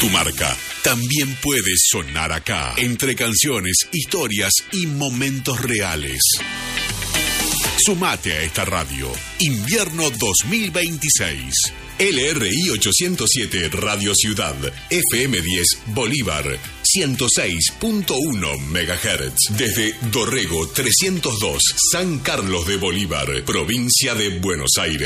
Tu marca también puede sonar acá, entre canciones, historias y momentos reales. Sumate a esta radio. Invierno 2026. LRI 807 Radio Ciudad. FM 10 Bolívar. 106.1 MHz. Desde Dorrego 302, San Carlos de Bolívar, provincia de Buenos Aires.